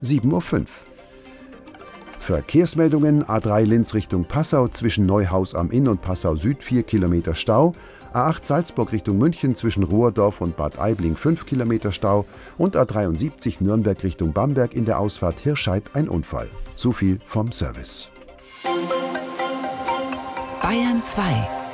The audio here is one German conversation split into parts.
7:05 Uhr. Verkehrsmeldungen: A3 Linz Richtung Passau zwischen Neuhaus am Inn und Passau Süd 4 Kilometer Stau, A8 Salzburg Richtung München zwischen Ruhrdorf und Bad Aibling 5 Kilometer Stau und A73 Nürnberg Richtung Bamberg in der Ausfahrt Hirscheid ein Unfall. So viel vom Service. Bayern 2.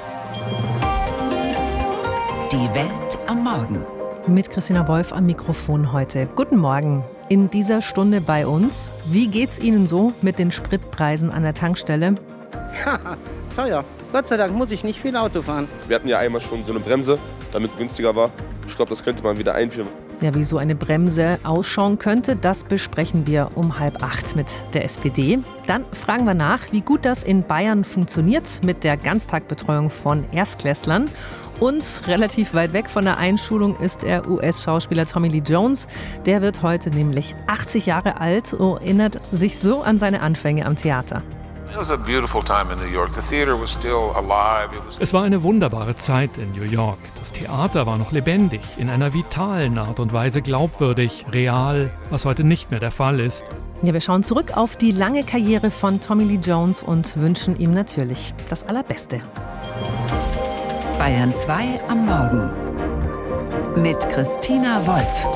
Die Welt am Morgen. Mit Christina Wolf am Mikrofon heute. Guten Morgen. In dieser Stunde bei uns. Wie geht's Ihnen so mit den Spritpreisen an der Tankstelle? Teuer. Gott sei Dank muss ich nicht viel Auto fahren. Wir hatten ja einmal schon so eine Bremse, damit es günstiger war. Ich glaube, das könnte man wieder einführen. Ja, wie so eine Bremse ausschauen könnte, das besprechen wir um 7:30 mit der SPD. Dann fragen wir nach, wie gut das in Bayern funktioniert mit der Ganztagbetreuung von Erstklässlern. Und relativ weit weg von der Einschulung ist der US-Schauspieler Tommy Lee Jones. Der wird heute nämlich 80 Jahre alt und erinnert sich so an seine Anfänge am Theater. Es war eine wunderbare Zeit in New York. Das Theater war noch lebendig, in einer vitalen Art und Weise glaubwürdig, real, was heute nicht mehr der Fall ist. Ja, wir schauen zurück auf die lange Karriere von Tommy Lee Jones und wünschen ihm natürlich das Allerbeste. Bayern 2 am Morgen mit Christina Wolf.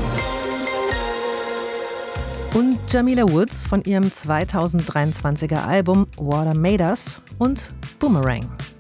Und Jamila Woods von ihrem 2023er Album Water Made Us und Boomerang.